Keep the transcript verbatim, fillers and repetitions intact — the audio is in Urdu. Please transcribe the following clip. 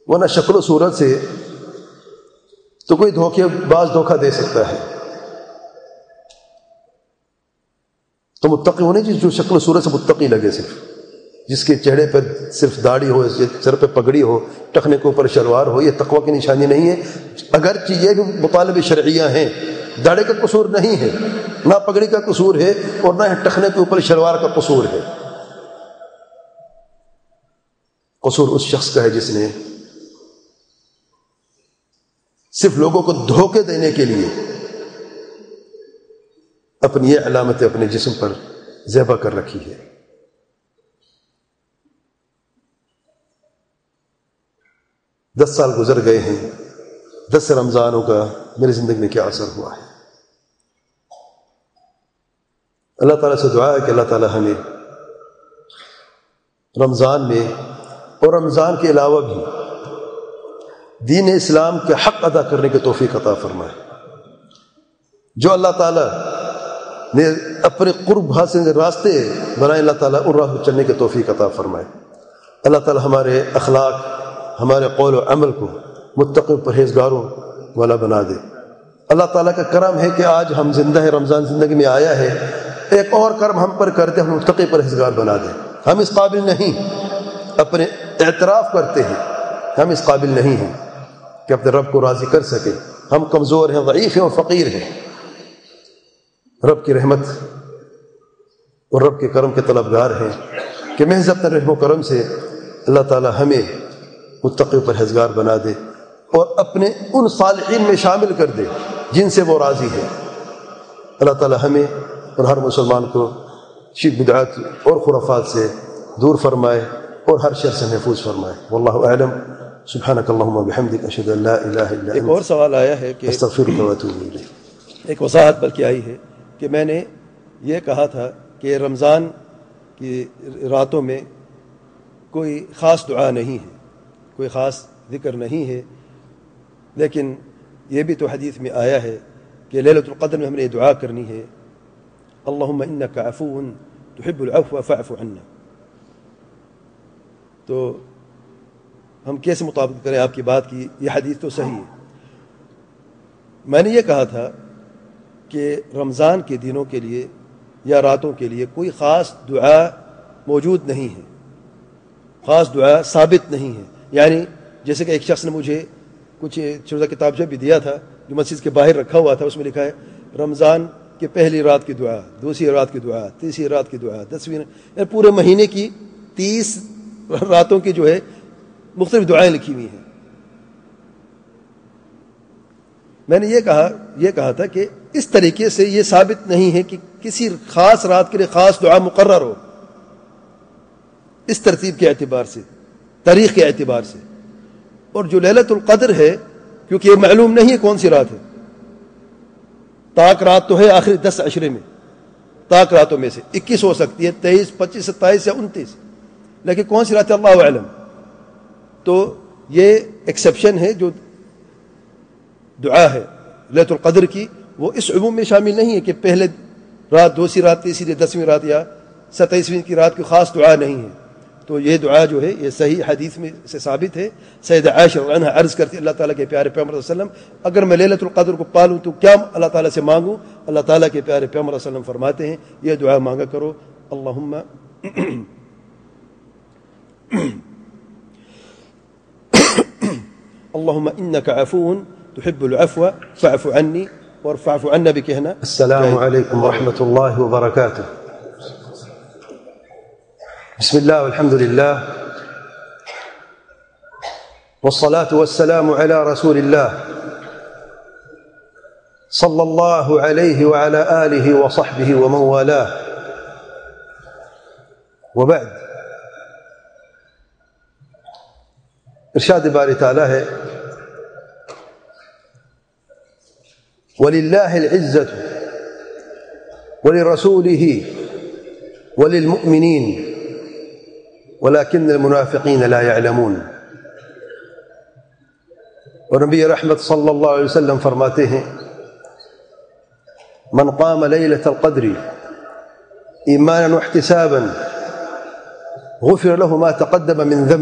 ورنہ شکل و صورت سے تو کوئی دھوکے باز دھوکہ دے سکتا ہے. تو متقی ہونے جو شکل و صورت سے متقی لگے، صرف جس کے چہرے پر صرف داڑھی ہو، سر پہ پگڑی ہو، ٹخنے کے اوپر شلوار ہو، یہ تقوی کی نشانی نہیں ہے. اگرچہ یہ بھی مطالب شرعیہ ہیں، داڑھی کا قصور نہیں ہے، نہ پگڑی کا قصور ہے، اور نہ ٹخنے کے اوپر شلوار کا قصور ہے. قصور اس شخص کا ہے جس نے صرف لوگوں کو دھوکے دینے کے لیے اپنی یہ علامتیں اپنے جسم پر ذبح کر رکھی ہے. دس سال گزر گئے ہیں، دس رمضانوں کا میری زندگی میں کیا اثر ہوا ہے. اللہ تعالیٰ سے دعا ہے کہ اللہ تعالیٰ ہمیں رمضان میں اور رمضان کے علاوہ بھی دین اسلام کے حق ادا کرنے کی توفیق عطا فرمائے. جو اللہ تعالیٰ نے اپنے قرب حاصل راستے بنائے، اللہ تعالیٰ ان راہ پر چلنے کی توفیق عطا فرمائے. اللہ تعالیٰ ہمارے اخلاق، ہمارے قول و عمل کو متقی پرہیزگاروں والا بنا دے. اللہ تعالیٰ کا کرم ہے کہ آج ہم زندہ ہیں، رمضان زندگی میں آیا ہے. ایک اور کرم ہم پر کر دے، ہم متقی پرہیزگار بنا دے. ہم اس قابل نہیں، اپنے اعتراف کرتے ہیں ہم اس قابل نہیں ہیں کہ اپنے رب کو راضی کر سکیں. ہم کمزور ہیں، ضعیف ہیں اور فقیر ہیں. رب کی رحمت اور رب کے کرم کے طلبگار ہیں کہ محض اپنے رحم و کرم سے اللہ تعالی ہمیں متقی پرہیزگار بنا دے اور اپنے ان صالحین میں شامل کر دے جن سے وہ راضی ہے. اللہ تعالی ہمیں اور ہر مسلمان کو شرک بدعات اور خرافات سے دور فرمائے اور ہر شر سے محفوظ فرمائے. واللہ اعلم. سبحانک اللہم وبحمدک، اشہد ان لا الہ الا انت، ایک اور سوال آیا ہے کہ استغفرک واتوب الیک. ایک وضاحت بلکہ آئی ہے کہ میں نے یہ کہا تھا کہ رمضان کی راتوں میں کوئی خاص دعا نہیں ہے، کوئی خاص ذکر نہیں ہے، لیکن یہ بھی تو حدیث میں آیا ہے کہ لیلۃ القدر میں ہم نے دعا کرنی ہے، اللہم انک عفو تحب العفو فاعف عنا. تو ہم کیسے مطابقت کریں آپ کی بات کی؟ یہ حدیث تو صحیح ہے. میں نے یہ کہا تھا کہ رمضان کے دنوں کے لیے یا راتوں کے لیے کوئی خاص دعا موجود نہیں ہے، خاص دعا ثابت نہیں ہے. یعنی جیسے کہ ایک شخص نے مجھے کچھ چھوٹا کتابچہ بھی دیا تھا جو مسجد کے باہر رکھا ہوا تھا، اس میں لکھا ہے رمضان کے پہلی رات کی دعا، دوسری رات کی دعا، تیسری رات کی دعا، دسویں، یعنی پورے مہینے کی تیس راتوں کی جو ہے مختلف دعائیں لکھی ہوئی ہیں. میں نے یہ کہا یہ کہا تھا کہ اس طریقے سے یہ ثابت نہیں ہے کہ کسی خاص رات کے لیے خاص دعا مقرر ہو، اس ترتیب کے اعتبار سے، تاریخ کے اعتبار سے. اور جو لیلۃ القدر ہے، کیونکہ یہ معلوم نہیں ہے کون سی رات ہے، طاق رات تو ہے آخری دس عشرے میں، طاق راتوں میں سے اکیس ہو سکتی ہے، تیئیس، پچیس، ستائیس یا انتیس، لیکن کون سی رات ہے اللہ اعلم. تو یہ ایکسیپشن ہے، جو دعا ہے لیلۃ القدر کی وہ اس عموم میں شامل نہیں ہے کہ پہلے رات، دوسری رات، تیسری، دسویں رات یا ستائیسویں کی رات کی خاص دعا نہیں ہے. تو یہ دعا جو ہے یہ صحیح حدیث میں سے ثابت ہے. سیدہ عائشہ رضی اللہ عنہا عرض کرتی اللہ تعالیٰ کے پیارے پیغمبر صلی اللہ علیہ وسلم اگر میں لیلۃ القدر کو پالوں تو کیا اللہ تعالیٰ سے مانگوں؟ اللہ تعالیٰ کے پیارے پیغمبر صلی اللہ علیہ وسلم فرماتے ہیں یہ دعا مانگا کرو، اللہم اللہم انک عفو تحب العفو فاعف عنی، اور فاعف عنا بھی کہنا. السلام علیکم ورحمۃ اللہ وبرکاتہ. بسم اللہ والحمد للہ والصلاة والسلام على رسول اللہ صلی اللہ علیہ وعلى آلہ وصحبہ ومن والاہ، وبعد. ارشاد باری تعالی ہے وَلِلَّهِ الْعِزَّةُ وَلِرَسُولِهِ وَلِلْمُؤْمِنِينَ وَلَكِنَّ الْمُنَافِقِينَ لَا يَعْلَمُونَ. اور نبی رحمت صلی اللہ علیہ وسلم فرماتے ہیں من قام لیلۃ القدر ایمانا واحتسابا غفر له ما تقدم من ذنبه